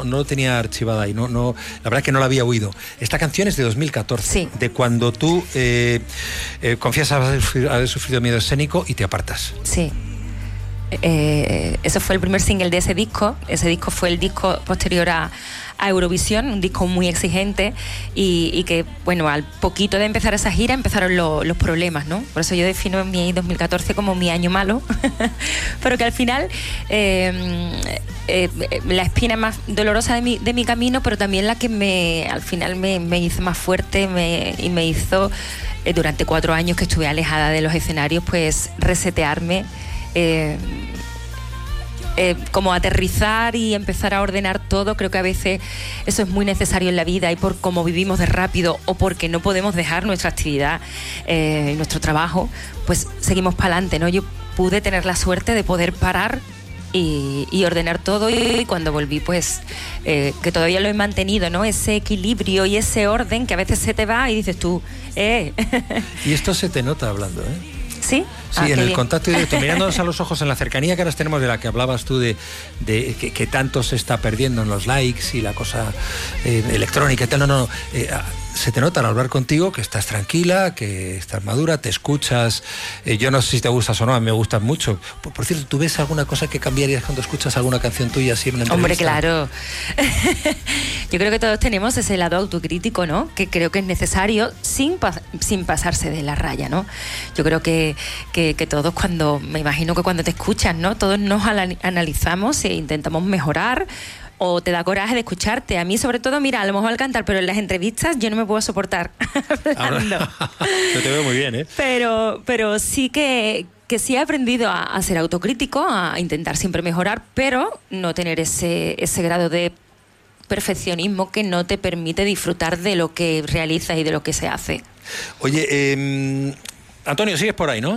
lo tenía archivada ahí, la verdad es que no la había oído. Esta canción es de 2014, sí, de cuando tú confiesas haber sufrido miedo escénico y te apartas. Sí. Ese fue el primer single de ese disco. Ese disco fue el disco posterior a Eurovisión, un disco muy exigente y que, bueno, al poquito de empezar esa gira empezaron los problemas, ¿no? Por eso yo defino mi 2014 como mi año malo, pero que al final la espina más dolorosa de mi camino, pero también la que al final me hizo más fuerte y me hizo, durante 4 años que estuve alejada de los escenarios, pues resetearme, como aterrizar y empezar a ordenar todo. Creo que a veces eso es muy necesario en la vida, y por cómo vivimos de rápido o porque no podemos dejar nuestra actividad, nuestro trabajo, pues seguimos para adelante, ¿no? Yo pude tener la suerte de poder parar y ordenar todo, y cuando volví, pues que todavía lo he mantenido, ¿no? Ese equilibrio y ese orden que a veces se te va y dices tú, Y esto se te nota hablando, ¿eh? ¿Sí? Sí, en el bien. contacto directo, mirándonos a los ojos, en la cercanía que ahora tenemos, de la que hablabas tú, de que tanto se está perdiendo en los likes y la cosa electrónica y tal. No. Se te nota al hablar contigo que estás tranquila, que estás madura, te escuchas. Yo no sé si te gustas o no, a mí me gustan mucho. Por cierto, ¿tú ves alguna cosa que cambiarías cuando escuchas alguna canción tuya así en una entrevista? Hombre, claro. Yo creo que todos tenemos ese lado autocrítico, ¿no? Que creo que es necesario sin pasarse de la raya, ¿no? Yo creo que todos, me imagino que cuando te escuchas, ¿no? Todos nos analizamos e intentamos mejorar, o te da coraje de escucharte. A mí, sobre todo, mira, a lo mejor al cantar, pero en las entrevistas yo no me puedo soportar hablando. Yo te veo muy bien, ¿eh? Pero sí que sí he aprendido a ser autocrítico, a intentar siempre mejorar, pero no tener ese grado de perfeccionismo que no te permite disfrutar de lo que realizas y de lo que se hace. Oye, Antonio, sigues por ahí, ¿no?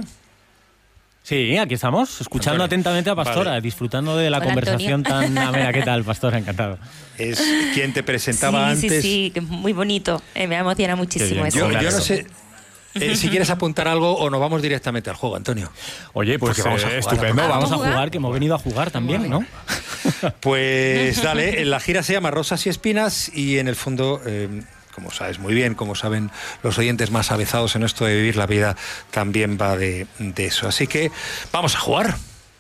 Sí, aquí estamos, escuchando atentamente a Pastora, vale, disfrutando de la conversación tan amena. ¿Qué tal, Pastora? Encantado. Es quien te presentaba antes. Sí, que es muy bonito. Me emociona muchísimo eso. Yo no sé si quieres apuntar algo o nos vamos directamente al juego, Antonio. Oye, pues estupendo, vamos a jugar, que hemos venido a jugar también, ¿no? Pues dale, la gira se llama Rosas y Espinas y en el fondo, como sabes muy bien, como saben los oyentes más avezados en esto de vivir la vida, también va de eso. Así que vamos a jugar.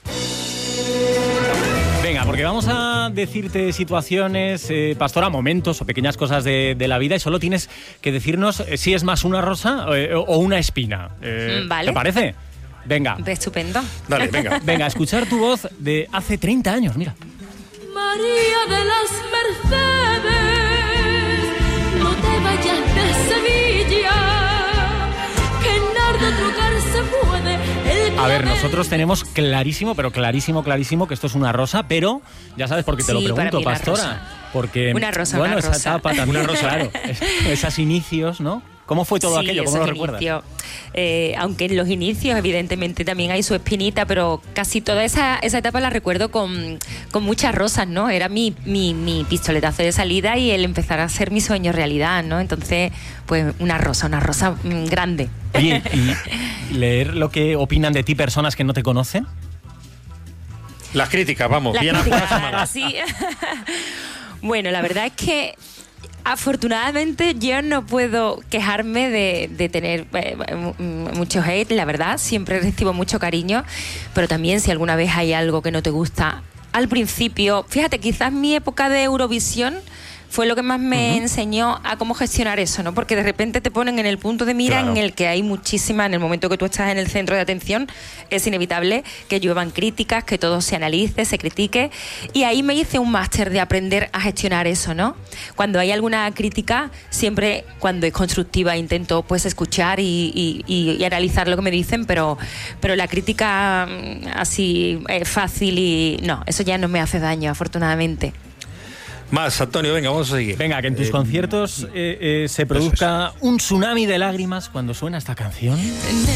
Venga, porque vamos a decirte situaciones, Pastora, momentos o pequeñas cosas de la vida, y solo tienes que decirnos si es más una rosa o una espina. Vale. ¿Te parece? Venga. Estupendo. Dale, venga. Venga, a escuchar tu voz de hace 30 años, mira. María de las Mercedes, no te vayas de Sevilla, que en Nardo Trucar se puede. A ver, nosotros tenemos clarísimo, pero clarísimo que esto es una rosa, pero ya sabes por qué te lo pregunto, Pastora. Rosa. Porque, una rosa, bueno, una esa rosa. etapa también, una rosa. Claro, esos inicios, ¿no? ¿Cómo fue todo aquello? ¿Cómo lo recuerdas? Aunque en los inicios, evidentemente, también hay su espinita, pero casi toda esa etapa la recuerdo con muchas rosas, ¿no? Era mi pistoletazo de salida y el empezar a hacer mi sueño realidad, ¿no? Entonces, pues una rosa grande. Oye, ¿y leer lo que opinan de ti personas que no te conocen? Las críticas, vamos. Bien críticas, sí. Bueno, la verdad es que afortunadamente yo no puedo quejarme de tener mucho hate, la verdad. Siempre recibo mucho cariño, pero también si alguna vez hay algo que no te gusta, al principio, fíjate, quizás mi época de Eurovisión fue lo que más me enseñó a cómo gestionar eso, ¿no? Porque de repente te ponen en el punto de mira, claro, en el que hay muchísima, en el momento que tú estás en el centro de atención, es inevitable que lluevan críticas, que todo se analice, se critique, y ahí me hice un máster de aprender a gestionar eso, ¿no? Cuando hay alguna crítica, siempre cuando es constructiva intento pues escuchar y analizar lo que me dicen, pero la crítica así fácil y no, eso ya no me hace daño, afortunadamente. Más, Antonio, venga, vamos a seguir. Venga, que en tus conciertos se produzca un tsunami de lágrimas cuando suena esta canción.